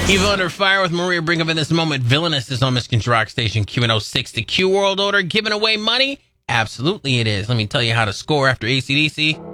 Eva Under Fire with Maria Brinkman in this moment. Villainous is on Michigan's Rock Station Q106. The Q World Order giving away money? Absolutely it is. Let me tell you how to score after AC/DC.